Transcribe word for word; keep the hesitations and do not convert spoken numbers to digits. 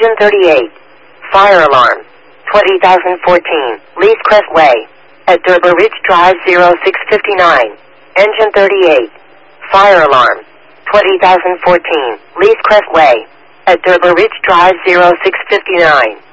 Engine thirty-eight. Fire alarm. twenty thousand fourteen. Lee's Crest Way. At Durbar Ridge Drive zero six five nine. Engine thirty-eight. Fire alarm. twenty thousand fourteen. Lee's Crest Way. At Durbar Ridge Drive zero six five nine.